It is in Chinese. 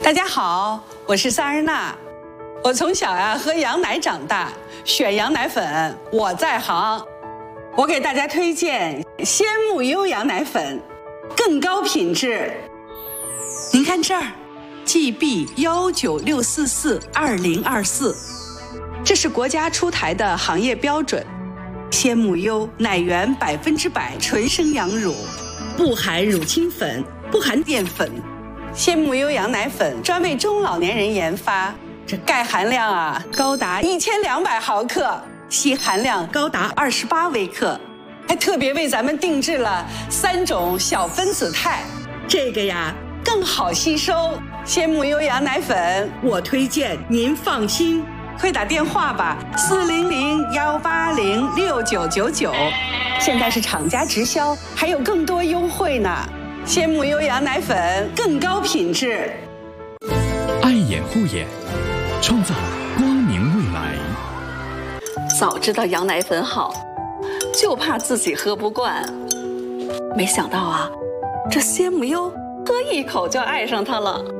大家好，我是桑日娜。我从小喝羊奶长大，选羊奶粉我在行。我给大家推荐鲜木优羊奶粉，更高品质。您看这儿 ，GB196442024，这是国家出台的行业标准。鲜木优奶源100%纯生羊乳，不含乳清粉，不含淀粉。鲜木优羊奶粉专为中老年人研发，这钙含量高达1200毫克，硒含量高达28微克，还特别为咱们定制了3种小分子肽，这个更好吸收。鲜木优羊奶粉我推荐，您放心。快打电话吧，400-180-6999，现在是厂家直销，还有更多优惠呢。鲜木优羊奶粉更高品质， 爱眼护眼，创造光明未来。 早知道羊奶粉好，就怕自己喝不惯。没想到这鲜木优喝一口就爱上它了。